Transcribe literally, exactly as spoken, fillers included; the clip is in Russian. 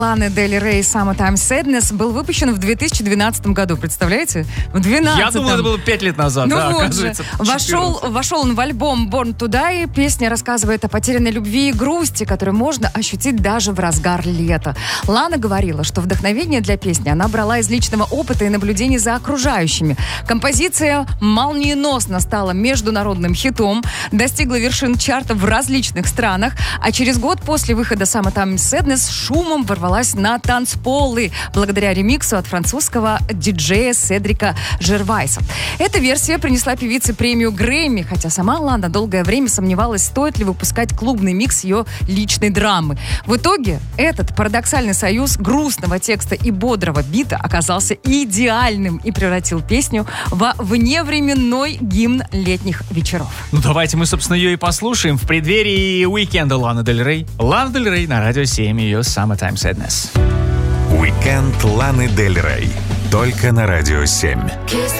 Ланы Дель Рей «Summertime Sadness» был выпущен в две тысячи двенадцатом году. Представляете? В двенадцатом. Я думал, это было пять лет назад. Ну да, вот оказывается, же. Вошел, вошел он в альбом «Born to Die». Песня рассказывает о потерянной любви и грусти, которую можно ощутить даже в разгар лета. Лана говорила, что вдохновение для песни она брала из личного опыта и наблюдений за окружающими. Композиция молниеносно стала международным хитом, достигла вершин чарта в различных странах, а через год после выхода «Summertime Sadness» шумом ворвалась на танцполы благодаря ремиксу от французского диджея Седрика Жервайса. Эта версия принесла певице премию Грэмми, хотя сама Лана долгое время сомневалась, стоит ли выпускать клубный микс ее личной драмы. В итоге этот парадоксальный союз грустного текста и бодрого бита оказался идеальным и превратил песню во вневременной гимн летних вечеров. Ну давайте мы, собственно, ее и послушаем в преддверии уикенда Ланы Дель Рей. Лана Дель Рей на Радио семь, ее «Summertime Sadness». Уикенд Ланы Дель Рей. Только на Радио семь.